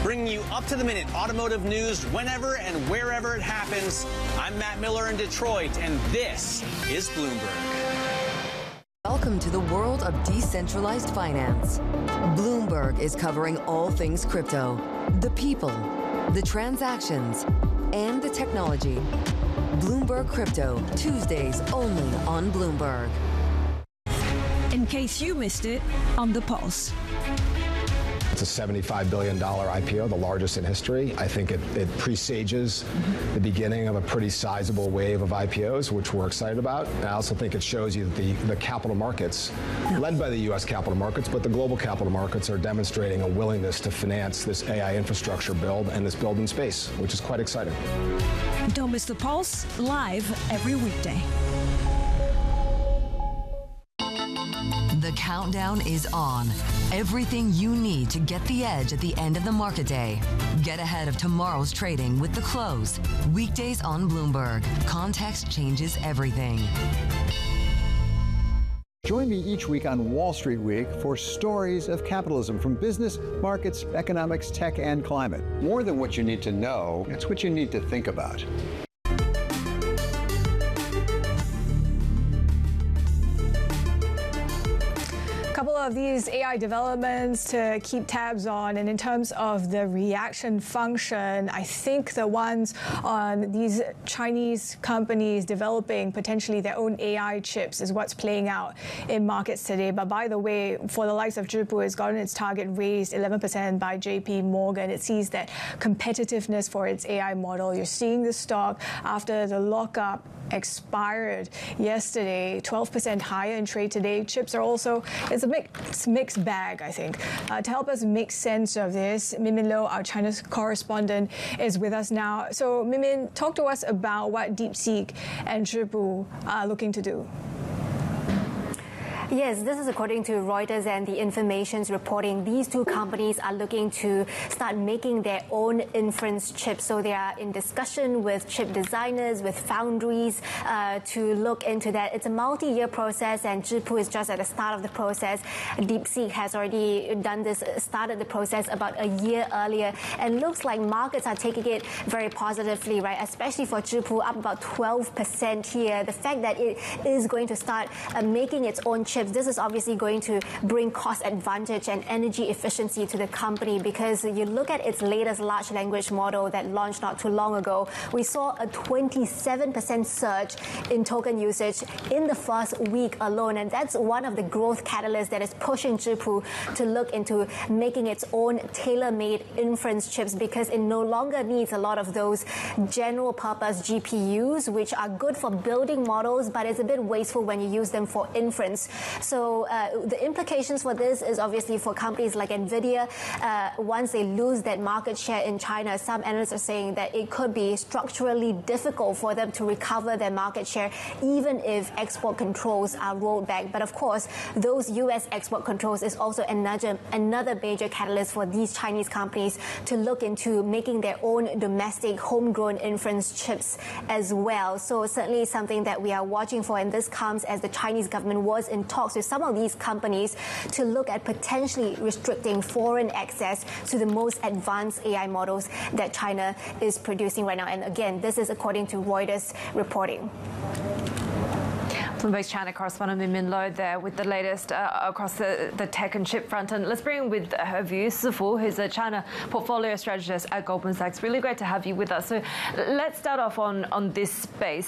bringing you up-to-the-minute automotive news whenever and wherever it happens. I'm Matt Miller in Detroit, and this is Bloomberg. Welcome to the world of decentralized finance. Bloomberg is covering all things crypto, the people, the transactions, and the technology. Bloomberg Crypto, Tuesdays only on Bloomberg. In case you missed it, on The Pulse. It's a $75 billion IPO, the largest in history. I think it presages the beginning of a pretty sizable wave of IPOs, which we're excited about. And I also think it shows you that the capital markets, led by the U.S. capital markets, but the global capital markets are demonstrating a willingness to finance this AI infrastructure build and this build in space, which is quite exciting. Don't miss The Pulse, live every weekday. The countdown is on. Everything you need to get the edge at the end of the market day. Get ahead of tomorrow's trading with The Close. Weekdays on Bloomberg. Context changes everything. Join me each week on Wall Street Week for stories of capitalism from business, markets, economics, tech, and climate. More than what you need to know, it's what you need to think about. Couple of these AI developments to keep tabs on, and in terms of the reaction function, I think the ones on these Chinese companies developing potentially their own AI chips is what's playing out in markets today. But by the way, for the likes of Zhipu, it's gotten its target raised 11% by JP Morgan. It sees that competitiveness for its AI model. You're seeing the stock after the lockup expired yesterday, 12% higher in trade today. Chips are also, it's a mixed bag, I think. To help us make sense of this, Min Lo, our China correspondent, is with us now. So Min, talk to us about what DeepSeek and Zhipu are looking to do. Yes, this is according to Reuters and the Information's reporting. These two companies are looking to start making their own inference chips. So they are in discussion with chip designers, with foundries to look into that. It's a multi-year process, and Zhipu is just at the start of the process. DeepSeek has already done this, started the process about a year earlier, and looks like markets are taking it very positively, right? Especially for Zhipu, up about 12% here. The fact that it is going to start making its own chips, this is obviously going to bring cost advantage and energy efficiency to the company, because you look at its latest large language model that launched not too long ago, we saw a 27% surge in token usage in the first week alone, and that's one of the growth catalysts that is pushing Zhipu to look into making its own tailor-made inference chips, because it no longer needs a lot of those general purpose GPUs, which are good for building models, but it's a bit wasteful when you use them for inference. So the implications for this is obviously for companies like NVIDIA. Once they lose that market share in China, some analysts are saying that it could be structurally difficult for them to recover their market share, even if export controls are rolled back. But of course, those U.S. export controls is also another major catalyst for these Chinese companies to look into making their own domestic homegrown inference chips as well. So certainly something that we are watching for, and this comes as the Chinese government was in talks with some of these companies to look at potentially restricting foreign access to the most advanced AI models that China is producing right now. And again, this is according to Reuters reporting. Bloomberg's China correspondent Min Lo there with the latest across the tech and chip front. And let's bring in with her view, Sifu, who's a China portfolio strategist at Goldman Sachs. Really great to have you with us. So let's start off on this space.